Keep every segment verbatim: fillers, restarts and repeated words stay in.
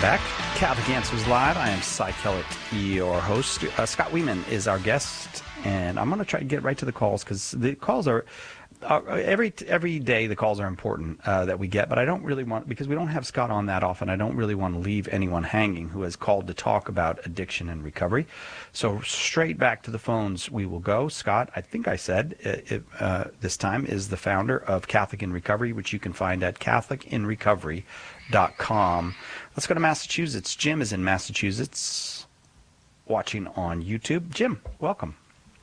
back. Catholic Answers Live. I am Cy Kellett, your host. Uh, Scott Weeman is our guest, and I'm going to try to get right to the calls because the calls are, are every every day the calls are important uh, that we get, but I don't really want, because we don't have Scott on that often, I don't really want to leave anyone hanging who has called to talk about addiction and recovery. So straight back to the phones we will go. Scott, I think I said it, uh, this time, is the founder of Catholic in Recovery, which you can find at catholic in recovery dot com. Let's go to Massachusetts. Jim is in Massachusetts, watching on YouTube. Jim, welcome.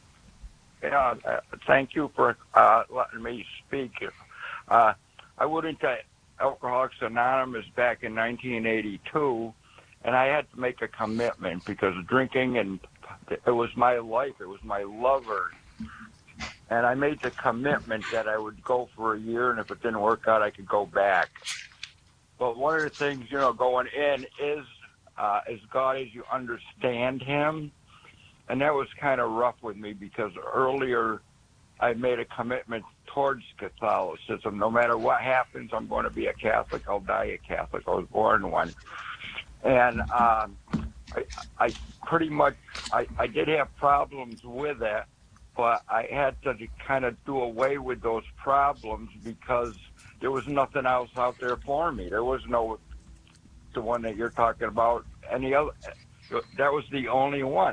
Yeah, uh, thank you for uh, letting me speak. Uh, I went into Alcoholics Anonymous back in nineteen eighty-two, and I had to make a commitment because drinking, and it was my life, it was my lover. And I made the commitment that I would go for a year, and if it didn't work out, I could go back. But one of the things, you know, going in is uh, as God as you understand Him. And that was kind of rough with me because earlier I made a commitment towards Catholicism. No matter what happens, I'm going to be a Catholic. I'll die a Catholic. I was born one. And um, I, I pretty much, I, I did have problems with it, but I had to kind of do away with those problems because there was nothing else out there for me. There was no, the one that you're talking about, any other, that was the only one.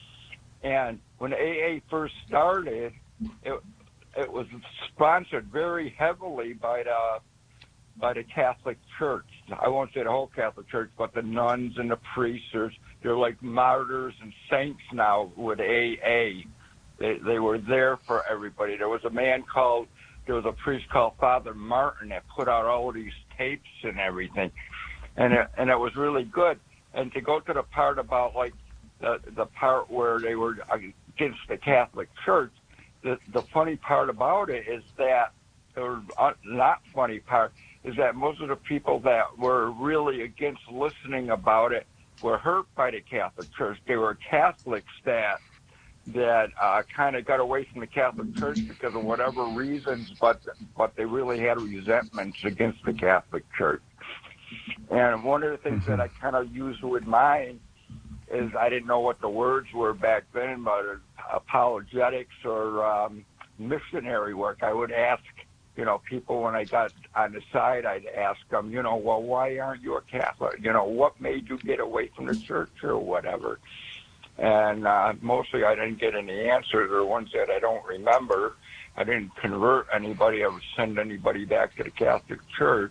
And when A A first started, it, it was sponsored very heavily by the, by the Catholic Church. I won't say the whole Catholic Church, but the nuns and the priests, are, they're like martyrs and saints now with A A. They, they were there for everybody. There was a man called, there was a priest called Father Martin that put out all these tapes and everything. And it, and it was really good. And to go to the part about, like, the, the part where they were against the Catholic Church, the, the funny part about it is that, or not funny part, is that most of the people that were really against listening about it were hurt by the Catholic Church. They were Catholics that that uh, kind of got away from the Catholic Church because of whatever reasons, but but they really had resentments against the Catholic Church. And one of the things mm-hmm. that I kind of used with mine is I didn't know what the words were back then, but apologetics or um, missionary work. I would ask, you know, people when I got on the side, I'd ask them, you know, well, why aren't you a Catholic? You know, what made you get away from the church or whatever? And uh, mostly I didn't get any answers, or ones that I don't remember. I didn't convert anybody. I would send anybody back to the Catholic Church.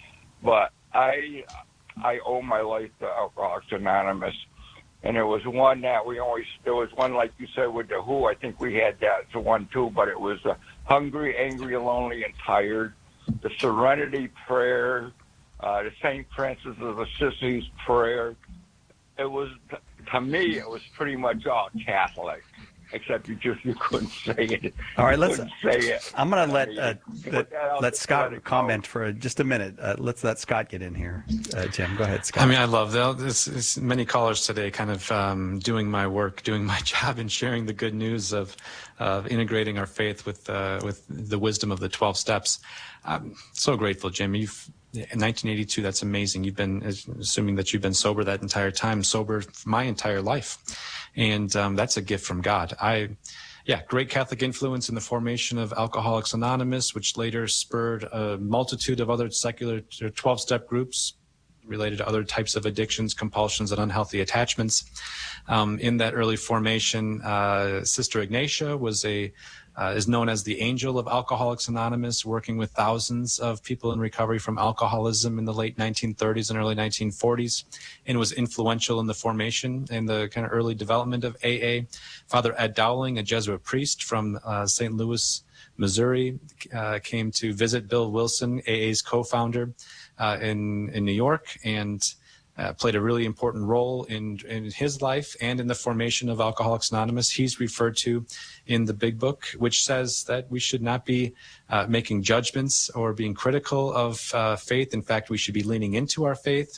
But I I owe my life to Alcoholics Anonymous. And there was one that we always, there was one, like you said, with the W H O. I think we had that to one too, but it was uh, Hungry, Angry, Lonely, and Tired, the Serenity Prayer, uh, the Saint Francis of Assisi's Prayer. It was, to me, it was pretty much all Catholic, except you just you couldn't say it. All right, let's. Say it. I'm going to let uh, let, let Scott let comment for just a minute. Uh, let's let Scott get in here. Uh, Jim, go ahead, Scott. I mean, I love that. It's, it's many callers today, kind of um, doing my work, doing my job, and sharing the good news of of integrating our faith with uh, with the wisdom of the twelve steps. I'm so grateful, Jim. You've in nineteen eighty-two, that's amazing. You've been, assuming that you've been sober that entire time, sober my entire life. And um, that's a gift from God. I, yeah, great Catholic influence in the formation of Alcoholics Anonymous, which later spurred a multitude of other secular twelve-step groups related to other types of addictions, compulsions, and unhealthy attachments. Um, in that early formation, uh, Sister Ignatia was a Uh, is known as the Angel of Alcoholics Anonymous, working with thousands of people in recovery from alcoholism in the late nineteen thirties and early nineteen forties, and was influential in the formation and the kind of early development of A A. Father Ed Dowling, a Jesuit priest from uh, Saint Louis, Missouri, uh, came to visit Bill Wilson, A A's co-founder, uh, in, in New York, and Uh, played a really important role in, in his life and in the formation of Alcoholics Anonymous. He's referred to in the Big Book, which says that we should not be uh, making judgments or being critical of uh, faith. In fact, we should be leaning into our faith.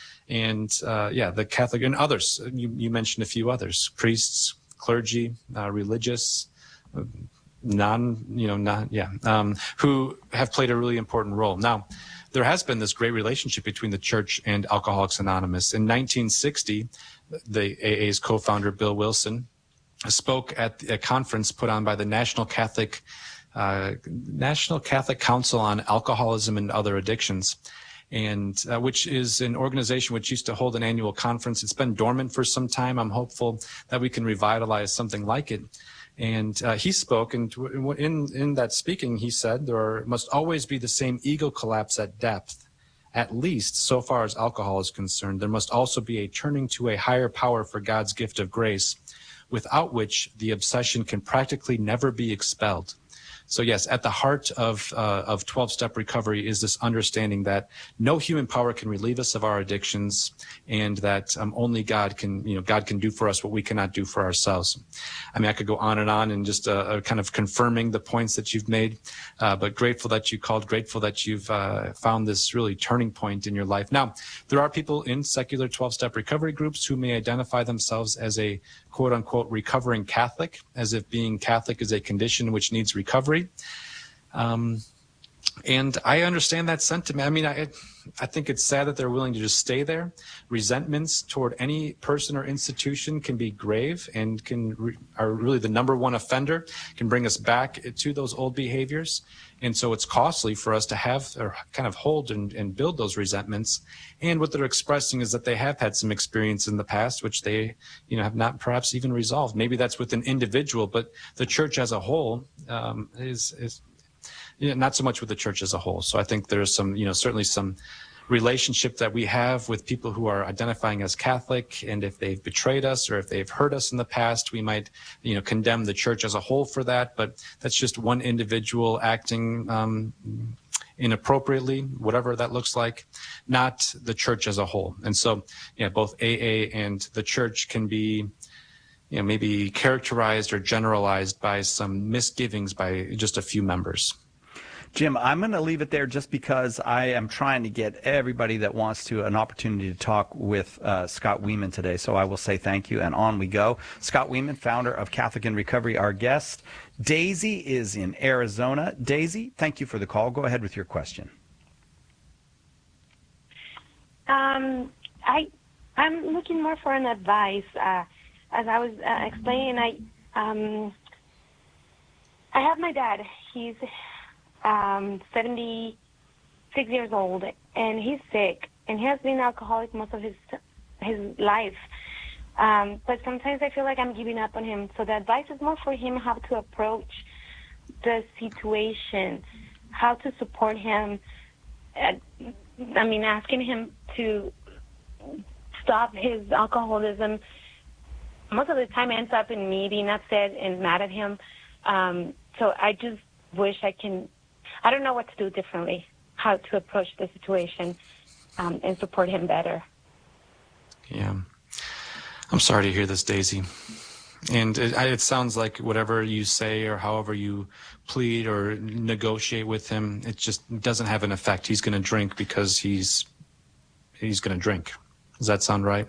And uh, yeah, the Catholic and others, you, you mentioned a few others, priests, clergy, uh, religious, non, you know, not, yeah, um, who have played a really important role. Now, there has been this great relationship between the church and Alcoholics Anonymous. In nineteen sixty, the A A's co-founder, Bill Wilson, spoke at a conference put on by the National Catholic uh, National Catholic Council on Alcoholism and Other Addictions, and uh, which is an organization which used to hold an annual conference. It's been dormant for some time. I'm hopeful that we can revitalize something like it. And uh, he spoke, and in, in that speaking, he said, there are, must always be the same ego collapse at depth. At least, so far as alcohol is concerned, there must also be a turning to a higher power for God's gift of grace, without which the obsession can practically never be expelled. So yes, at the heart of uh, of twelve-step recovery is this understanding that no human power can relieve us of our addictions, and that um, only God can, you know, God can do for us what we cannot do for ourselves. I mean, I could go on and on and just uh, uh, kind of confirming the points that you've made, uh, but grateful that you called, grateful that you've uh, found this really turning point in your life. Now, there are people in secular twelve-step recovery groups who may identify themselves as a quote-unquote recovering Catholic, as if being Catholic is a condition which needs recovery. Um, and I understand that sentiment. I mean, I, I think it's sad that they're willing to just stay there. Resentments toward any person or institution can be grave and can re, are really the number one offender, can bring us back to those old behaviors. And so it's costly for us to have or kind of hold and, and build those resentments. And what they're expressing is that they have had some experience in the past, which they, you know, have not perhaps even resolved. Maybe that's with an individual, but the church as a whole um, is, is you know, not so much with the church as a whole. So I think there's some, you know, certainly some relationship that we have with people who are identifying as Catholic, and if they've betrayed us or if they've hurt us in the past, we might, you know, condemn the church as a whole for that. But that's just one individual acting um, inappropriately, whatever that looks like, not the church as a whole. And so, yeah, both A A and the church can be, you know, maybe characterized or generalized by some misgivings by just a few members. Jim, I'm going to leave it there just because I am trying to get everybody that wants to an opportunity to talk with uh, Scott Wieman today. So I will say thank you, and on we go. Scott Wieman, founder of Catholic in Recovery, our guest. Daisy is in Arizona. Daisy, thank you for the call. Go ahead with your question. Um, I, I'm looking more for an advice. Uh, as I was uh, explaining, I, um, I have my dad. He's um, seventy-six years old, and he's sick, and he has been alcoholic most of his his life. Um, but sometimes I feel like I'm giving up on him. So the advice is more for him how to approach the situation, how to support him. Uh, I mean, asking him to stop his alcoholism. Most of the time ends up in me being upset and mad at him. Um, so I just wish I can, I don't know what to do differently, how to approach the situation um, and support him better. Yeah. I'm sorry to hear this, Daisy. And it, it sounds like whatever you say or however you plead or negotiate with him, it just doesn't have an effect. He's going to drink because he's he's going to drink. Does that sound right?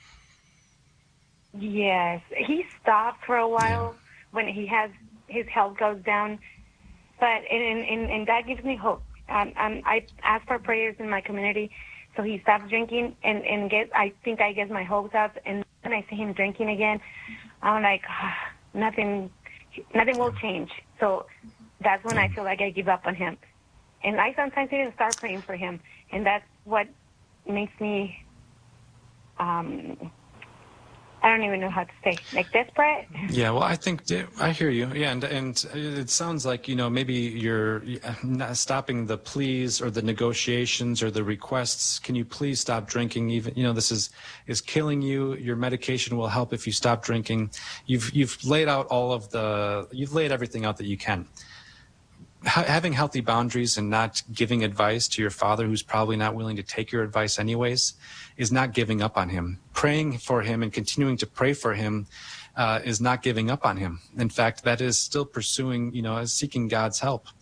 Yes. He stopped for a while yeah. when he has his health goes down, but and, and, and that gives me hope. Um, um, I ask for prayers in my community, so he stops drinking, and, and get, I think I get my hopes up, and when I see him drinking again, I'm like, ah, nothing, nothing will change. So that's when I feel like I give up on him. And I sometimes even start praying for him, and that's what makes me, um, I don't even know how to say, like desperate. Yeah, well, I think, I hear you. Yeah, and and it sounds like, you know, maybe you're not stopping the pleas or the negotiations or the requests. Can you please stop drinking? Even, you know, this is is killing you. Your medication will help if you stop drinking. You've you've laid out all of the, you've laid everything out that you can. Having healthy boundaries and not giving advice to your father, who's probably not willing to take your advice anyways, is not giving up on him. Praying for him and continuing to pray for him uh, is not giving up on him. In fact, that is still pursuing, you know, seeking God's help.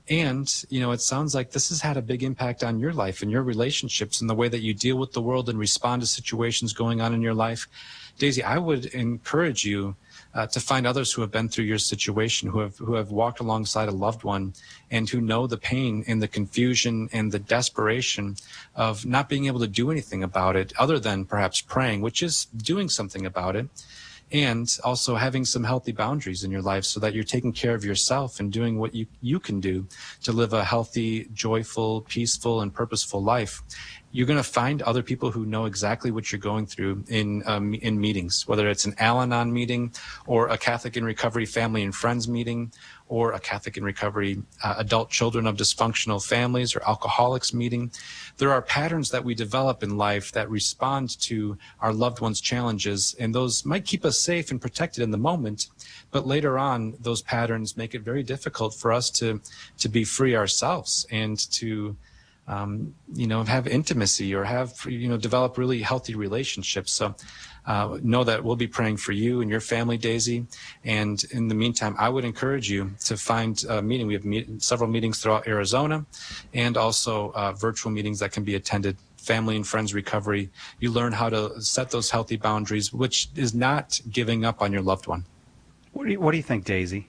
And, you know, it sounds like this has had a big impact on your life and your relationships and the way that you deal with the world and respond to situations going on in your life. Daisy, I would encourage you uh, to find others who have been through your situation, who have who have walked alongside a loved one, and who know the pain and the confusion and the desperation of not being able to do anything about it other than perhaps praying, which is doing something about it. And also having some healthy boundaries in your life so that you're taking care of yourself and doing what you, you can do to live a healthy, joyful, peaceful, and purposeful life. You're going to find other people who know exactly what you're going through in um, in meetings, whether it's an Al-Anon meeting or a Catholic in Recovery family and friends meeting, or a Catholic in Recovery uh, adult children of dysfunctional families or alcoholics meeting. There are patterns that we develop in life that respond to our loved ones' challenges, and those might keep us safe and protected in the moment, but later on, those patterns make it very difficult for us to to be free ourselves and to Um, you know, have intimacy or have, you know, develop really healthy relationships. So uh, know that we'll be praying for you and your family, Daisy. And in the meantime, I would encourage you to find a meeting. We have meet several meetings throughout Arizona, and also uh, virtual meetings that can be attended. Family and Friends Recovery. You learn how to set those healthy boundaries, which is not giving up on your loved one. What do you, what do you think, Daisy?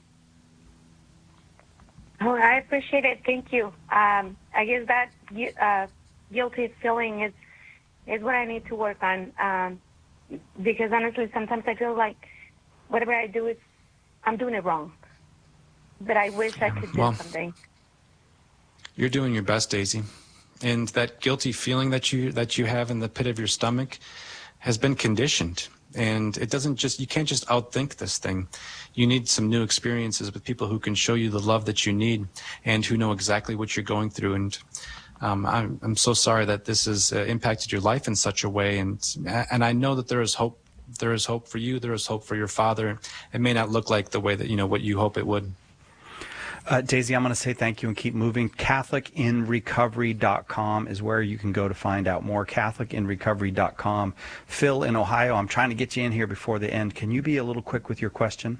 Oh, I appreciate it. Thank you. Um, I guess that uh, guilty feeling is is what I need to work on. Um, because honestly, sometimes I feel like whatever I do is I'm doing it wrong. But I wish I could do well, something. You're doing your best, Daisy, and that guilty feeling that you that you have in the pit of your stomach has been conditioned. And it doesn't just, you can't just outthink this thing. You need some new experiences with people who can show you the love that you need and who know exactly what you're going through. And um, I'm, I'm so sorry that this has uh, impacted your life in such a way. And, and I know that there is hope. There is hope for you. There is hope for your father. It may not look like the way that, you know, what you hope it would. Uh, Daisy, I'm going to say thank you and keep moving. Catholic in Recovery dot com is where you can go to find out more. Catholic in Recovery dot com. Phil in Ohio, I'm trying to get you in here before the end. Can you be a little quick with your question?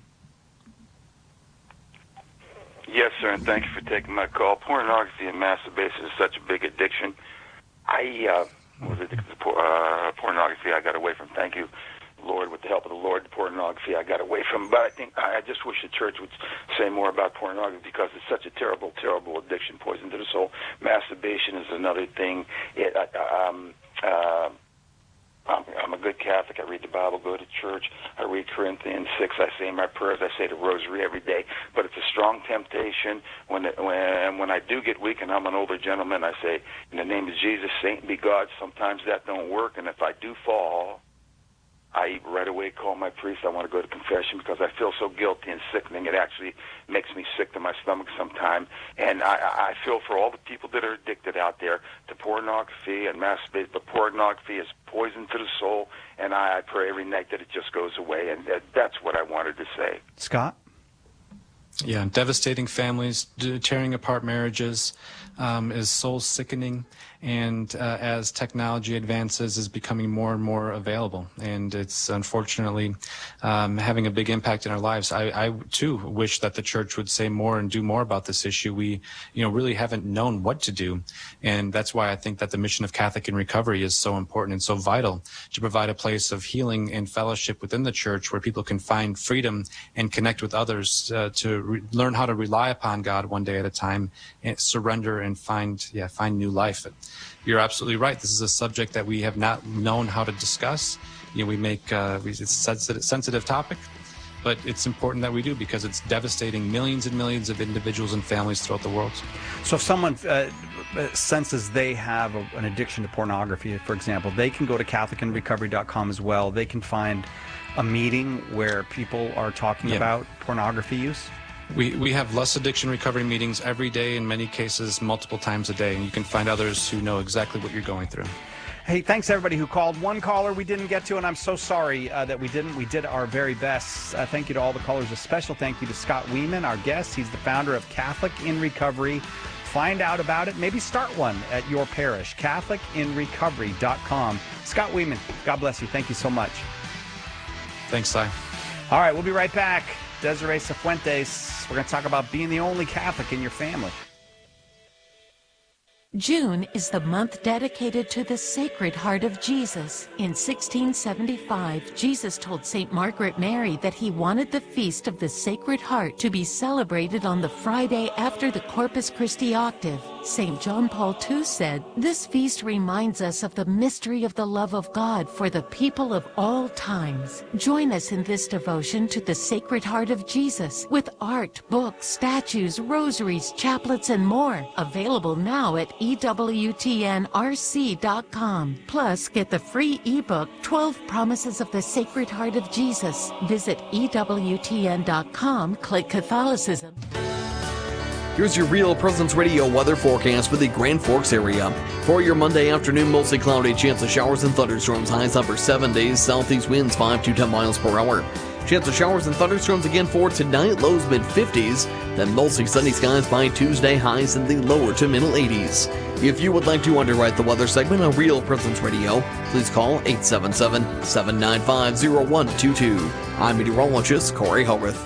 Yes, sir, and thank you for taking my call. Pornography and masturbation is such a big addiction. I uh, was addicted to por- uh, pornography. I got away from. Thank you, Lord, with the help of the Lord, the pornography I got away from. But I think I just wish the church would say more about pornography because it's such a terrible, terrible addiction, poison to the soul. Masturbation is another thing. It, uh, um, uh, I'm, I'm a good Catholic. I read the Bible, go to church. I read Corinthians six. I say my prayers. I say the rosary every day. But it's a strong temptation. When it, when when I do get weak, and I'm an older gentleman, I say, in the name of Jesus, Saint be God. Sometimes that don't work, and if I do fall, I right away call my priest. I want to go to confession because I feel so guilty and sickening. It actually makes me sick to my stomach sometimes. And I, I feel for all the people that are addicted out there to pornography and masturbation. But pornography is poison to the soul, and I, I pray every night that it just goes away. And that, that's what I wanted to say. Scott? Yeah, devastating families, tearing apart marriages um, is soul-sickening, and uh, as technology advances, is becoming more and more available, and it's unfortunately um, having a big impact in our lives. I, I too wish that the church would say more and do more about this issue. We, you know, really haven't known what to do, and that's why I think that the mission of Catholic in Recovery is so important and so vital, to provide a place of healing and fellowship within the church where people can find freedom and connect with others uh, to re- learn how to rely upon God one day at a time, and surrender and find, yeah, find new life. You're absolutely right. This is a subject that we have not known how to discuss. You know, we make uh, it's a sensitive, sensitive topic, but it's important that we do because it's devastating millions and millions of individuals and families throughout the world. So if someone uh, senses they have a, an addiction to pornography, for example, they can go to Catholic in Recovery dot com as well. They can find a meeting where people are talking yeah. about pornography use. We we have lust addiction recovery meetings every day, in many cases multiple times a day, and you can find others who know exactly what you're going through. Hey, thanks everybody who called. One caller we didn't get to, and I'm so sorry uh, that we didn't. We did our very best. Uh, thank you to all the callers. A special thank you to Scott Weeman, our guest. He's the founder of Catholic in Recovery. Find out about it. Maybe start one at your parish. Catholic in Recovery dot com. Scott Weeman, God bless you. Thank you so much. Thanks, Si. All right, we'll be right back. Desiree Cifuentes. We're going to talk about being the only Catholic in your family. June is the month dedicated to the Sacred Heart of Jesus. In sixteen seventy-five, Jesus told Saint Margaret Mary that he wanted the Feast of the Sacred Heart to be celebrated on the Friday after the Corpus Christi octave. Saint John Paul the Second said, "This feast reminds us of the mystery of the love of God for the people of all times." Join us in this devotion to the Sacred Heart of Jesus with art, books, statues, rosaries, chaplets, and more. Available now at E W T N R C dot com. Plus, get the free ebook, twelve Promises of the Sacred Heart of Jesus. Visit E W T N dot com, click Catholicism. Here's your Real Presence Radio weather forecast for the Grand Forks area. For your Monday afternoon, mostly cloudy, chance of showers and thunderstorms, highs upper seventies, southeast winds five to ten miles per hour. Chance of showers and thunderstorms again for tonight, lows mid fifties, then mostly sunny skies by Tuesday, highs in the lower to middle eighties. If you would like to underwrite the weather segment on Real Presence Radio, please call eight seven seven, seven nine five, zero one two two. I'm meteorologist Corey Howrith.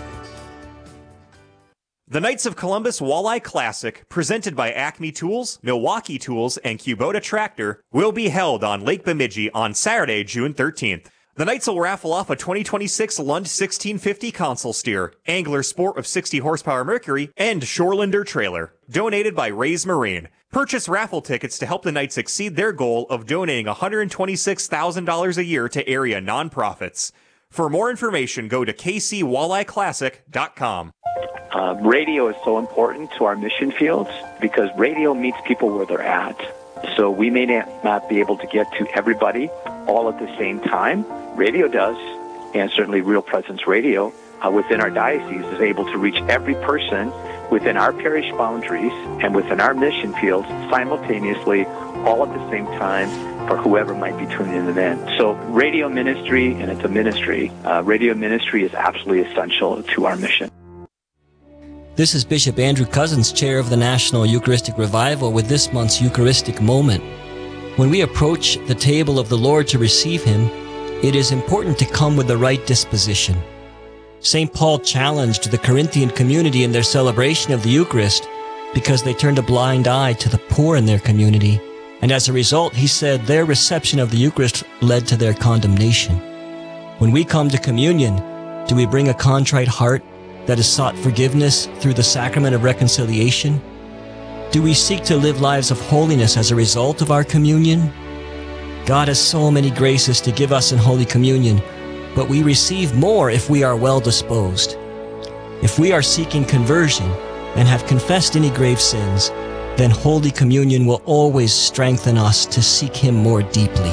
The Knights of Columbus Walleye Classic, presented by Acme Tools, Milwaukee Tools, and Kubota Tractor, will be held on Lake Bemidji on Saturday, June thirteenth. The Knights will raffle off a twenty twenty-six Lund sixteen fifty console steer, Angler Sport of sixty horsepower Mercury, and Shorelander trailer, donated by Ray's Marine. Purchase raffle tickets to help the Knights exceed their goal of donating one hundred twenty-six thousand dollars a year to area nonprofits. For more information, go to K C Walleye Classic dot com. Uh, radio is so important to our mission fields because radio meets people where they're at. So we may not be able to get to everybody all at the same time. Radio does, and certainly Real Presence Radio uh, within our diocese is able to reach every person within our parish boundaries and within our mission fields simultaneously, all at the same time, for whoever might be tuning in. So radio ministry, and it's a ministry, uh, radio ministry is absolutely essential to our mission. This is Bishop Andrew Cousins, Chair of the National Eucharistic Revival, with this month's Eucharistic Moment. When we approach the table of the Lord to receive Him, it is important to come with the right disposition. Saint Paul challenged the Corinthian community in their celebration of the Eucharist because they turned a blind eye to the poor in their community, and as a result, he said their reception of the Eucharist led to their condemnation. When we come to communion, do we bring a contrite heart that has sought forgiveness through the sacrament of reconciliation? Do we seek to live lives of holiness as a result of our communion? God has so many graces to give us in Holy Communion, but we receive more if we are well disposed. If we are seeking conversion and have confessed any grave sins, then Holy Communion will always strengthen us to seek Him more deeply.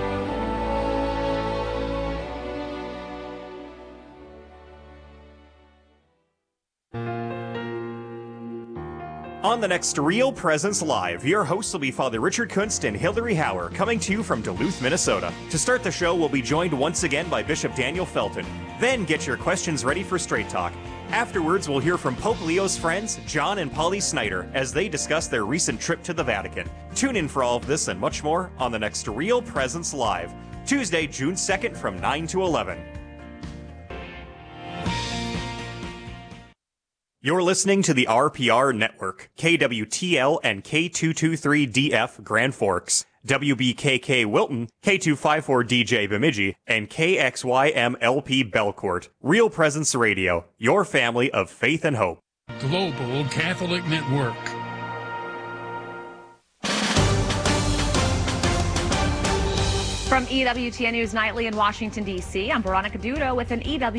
On the next Real Presence Live, your hosts will be Father Richard Kunst and Hillary Hauer, coming to you from Duluth, Minnesota. To start the show, we'll be joined once again by Bishop Daniel Felton. Then get your questions ready for Straight Talk. Afterwards, we'll hear from Pope Leo's friends, John and Polly Snyder, as they discuss their recent trip to the Vatican. Tune in for all of this and much more on the next Real Presence Live, Tuesday, June second from nine to eleven. You're listening to the R P R Network, K W T L and K two twenty-three D F Grand Forks, W B K K Wilton, K two fifty-four D J Bemidji, and K X Y M L P Belcourt. Real Presence Radio, your family of faith and hope. Global Catholic Network. From E W T N News Nightly in Washington, D C, I'm Veronica Dudo with an E W